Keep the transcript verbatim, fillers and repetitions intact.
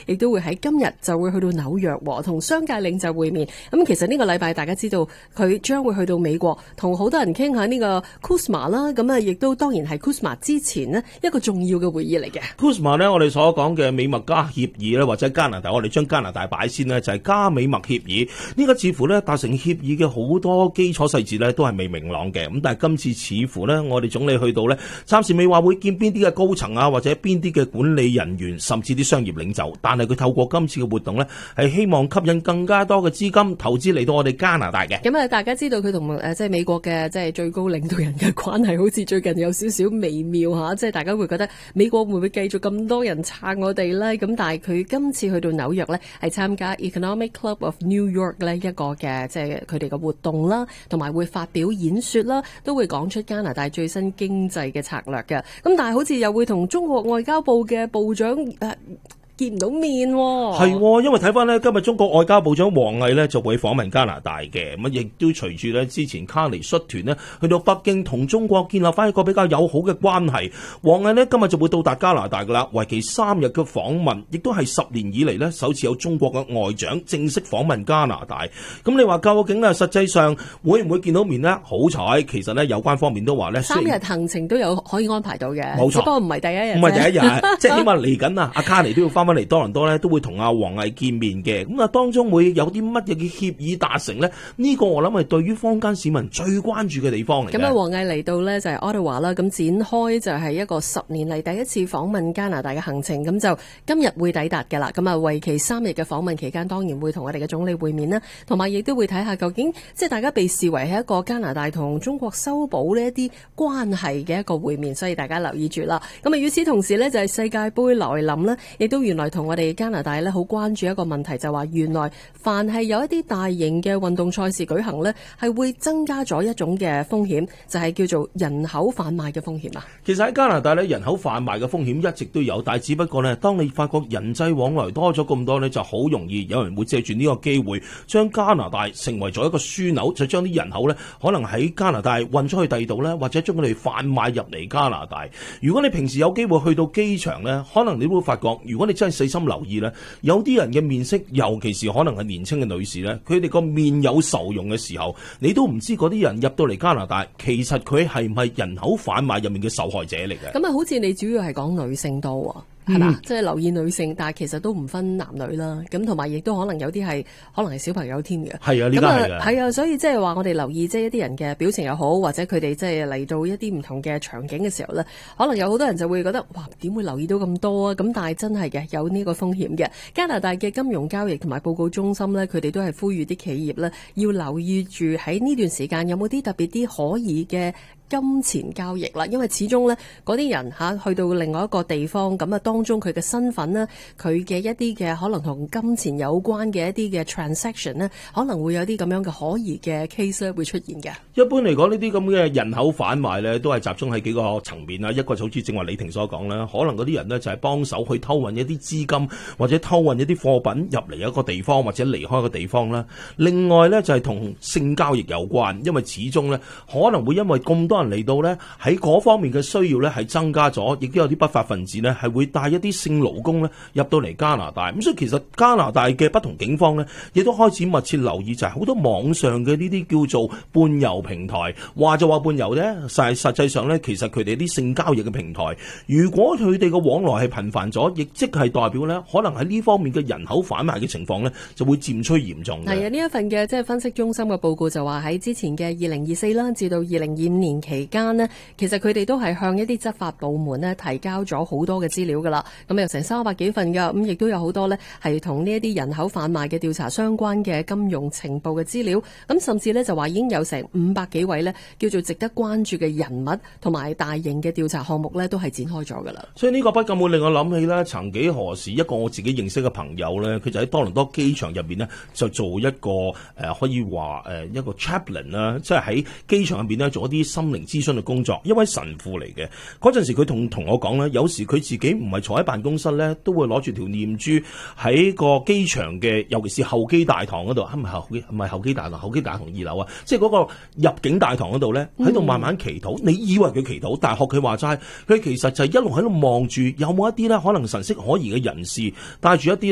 亦都會喺今日就會去到紐約同商界領袖會面。咁其實呢個禮拜大家知道佢將會去到美國，同好多人傾下呢個 Kuzma 啦。咁啊，亦都當然係 Kuzma 之前呢一個重要嘅會議嚟嘅。 Kuzma 呢，我哋所講嘅美墨加協議呢，或者加拿大，我哋將加拿大擺先呢，就係加美墨協議。呢個似乎呢達成協議嘅好多基礎細節呢都係未明朗嘅。咁但係今次似乎呢，我哋總理去到呢，暫時未話會見邊啲嘅高層啊，或者邊啲嘅管理人員，甚至啲商業領袖。但係佢透過今次嘅活動呢，係希望吸引更加多嘅資金投資嚟到我哋加拿大嘅。 咁啊，大家知道佢同誒即係美國嘅即係最高領導人嘅關係，好似最近有少少微妙嚇，即係大家會覺得美國會唔會繼續咁多人撐我哋咧？咁但係佢今次去到紐約咧，係參加 Economic Club of New York 咧一個嘅即係佢哋嘅活動啦，同埋會發表演說啦，都會講出加拿大最新經濟嘅策略嘅。咁但係好似又會同中國外交部嘅部長誒見唔到面喎。 係喎，因為睇翻呢，今日中國外交部長王毅呢就會訪問加拿大嘅，咁亦都隨住呢之前卡尼率團呢去到北京同中國建立翻一個比較友好嘅關係。王毅呢今日就會到達加拿大噶啦，為期三日嘅訪問，亦都係十年以嚟呢首次有中國嘅外長正式訪問加拿大。咁你話究竟呢實際上會唔會見到面呢？好彩其實呢有關方面都話呢三日行程都有可以安排到嘅， 冇錯， 只不過唔係第一日， 唔係第一日，即係起碼嚟緊啊！阿卡尼都要翻返嚟多倫多咧，都會同阿王毅見面嘅。咁啊，當中會有啲乜嘢嘅協議達成呢？呢、呢個我諗係對於坊間市民最關注嘅地方嚟嘅。 咁啊，王毅嚟到呢就係 Ottawa 啦，咁展開就係一個十年嚟第一次訪問加拿大嘅行程。咁就今日會抵達嘅啦。咁啊，為期三日嘅訪問期間，當然會同我哋嘅總理會面啦，同埋亦都會睇下究竟即係大家被視為係一個加拿大同中國修補呢一啲關係嘅一個會面，所以大家留意住啦。咁啊，與此同時呢，就係世界盃來臨啦，亦都原來同我哋加拿大咧好關注一個問題，就話原來凡係有一啲大型嘅運動賽事舉行呢，係會增加咗一種嘅風險，就係叫做人口販賣嘅風險啊。 其實喺加拿大咧，人口販賣嘅風險一直都有，但係只不過呢，當你發覺人際往來多咗咁多呢，就好容易有人會借住呢個機會，將加拿大成為咗一個樞紐，就將啲人口呢可能喺加拿大運出去第二度呢，或者將佢哋販賣入嚟加拿大。如果你平時有機會去到機場呢，可能你都會發覺，如果你真係細心留意呢，有啲人嘅面色，尤其是可能係年輕嘅女士呢，佢哋個面有愁容嘅時候，你都唔知嗰啲人入到嚟加拿大，其實佢係唔係人口販賣入面嘅受害者嚟嘅。 咁啊，好似你主要係講女性多喎。係嘛？即係留意女性，但係其實都唔分男女啦。咁同埋亦都可能有啲係可能係小朋友添嘅。 係啊，呢個係㗎。 係啊，所以即係話我哋留意即係一啲人嘅表情又好，或者佢哋即係嚟到一啲唔同嘅場景嘅時候咧，可能有好多人就會覺得哇，點會留意到咁多啊？咁但係真係嘅，有呢個風險嘅。加拿大嘅金融交易同埋報告中心咧，佢哋都係呼籲啲企業咧要留意住喺呢段時間有冇啲特別啲可疑嘅金錢交易啦，因為始終咧嗰啲人吓去到另外一個地方，咁啊當中佢嘅身份咧，佢嘅一啲嘅可能同金錢有關嘅一啲嘅 transaction 咧，可能會有啲咁樣嘅可疑嘅 case 咧會出現嘅。 一般嚟講，呢啲咁嘅人口販賣咧，都係集中喺幾個層面啦。一個就好似正話李婷所講啦，可能嗰啲人呢就係幫手去偷運一啲資金，或者偷運一啲貨品入嚟一個地方，或者離開一個地方啦。另外呢，就係同性交易有關，因為始終呢可能會因為咁多人嚟到呢，喺嗰方面嘅需要呢係增加咗，亦都有啲不法分子呢係會帶一啲性勞工呢入到嚟加拿大。咁所以其實加拿大嘅不同警方呢，亦都開始密切留意，就係好多網上嘅呢啲叫做伴遊平台，話就話伴遊呢，實實際上呢，其實佢哋啲性交易嘅平台，如果佢哋嘅往來係頻繁咗，亦即係代表呢，可能喺呢方面嘅人口販賣嘅情況呢，就會漸趨嚴重嘅。 係啊，呢一份嘅即係分析中心嘅報告就話喺之前嘅二零二四啦，至到二零二五年期間呢，其實佢哋都係向一啲執法部門呢提交咗好多嘅資料噶啦。咁有成三百幾份噶，咁亦都有好多呢係同呢一啲人口販賣嘅調查相關嘅金融情報嘅資料。咁甚至呢就話已經有成五百幾位呢叫做值得關注嘅人物，同埋大型嘅調查項目呢都係展開咗噶啦。 所以呢個不禁會令我諗起呢，曾幾何時一個我自己認識嘅朋友呢，佢就喺多倫多機場入面呢，就做一個誒、呃、可以話誒一個 chaplain 啦，即係喺機場入面呢做一啲心靈諮詢嘅工作，一位神父嚟嘅。嗰陣時佢同同我講呢，有時佢自己唔係坐喺辦公室呢，都會攞住條念珠喺個機場嘅，尤其是候機大堂嗰度，係咪候機唔係候機大堂，候機大堂二樓啊，即係嗰個入境大堂嗰度呢，喺度慢慢祈禱。嗯、你以為佢祈禱，但係學佢話齋，佢其實就係一路喺度望住有冇一啲呢可能神色可疑嘅人士帶住一啲